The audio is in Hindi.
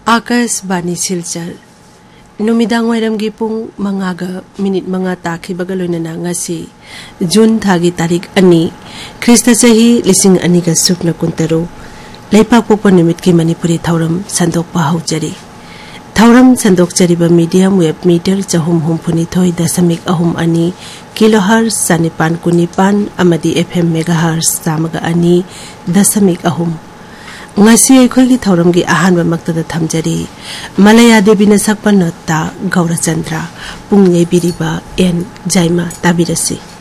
आकाशवाणी सिलचर नुमिदांग वायरमगी पुंग मंगागा मिनिट मंगा ताखिबगा लोइनना ngasi जून थागी तारीख 2 ख्रिस्त चही लिसिंग अनिगा सुकना कुंतरो लेपाक पोपा निमित की Manipuri थौरम संदोकपा hosiery थौरम संदोकचरीबा medium wave metre 432.2 kilohertz 919 अमदी FM megahertz 102.3 ngasi akhoi thauram gi ahan ba makta da thamjari malaya devi na sakpa nota gaura chandra pungne biriba en jaima tabirasi